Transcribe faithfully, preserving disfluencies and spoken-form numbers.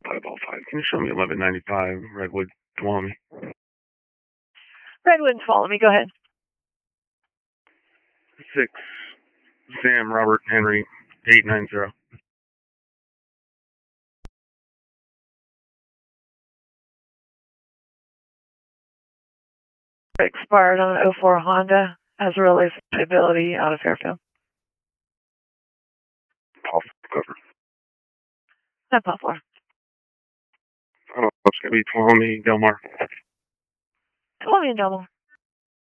five oh five. Can you show me eleven ninety-five Redwood, Tuolumne? Redwood, Tuolumne, go ahead. Six, Sam, Robert, Henry, eight nine zero. Expired on an oh four Honda. Has a release ability out of Fairfield. Poplar cover. Not Poplar. I don't know. It's going to be Tuolumne, Del Mar. Tuolumne and Del Mar.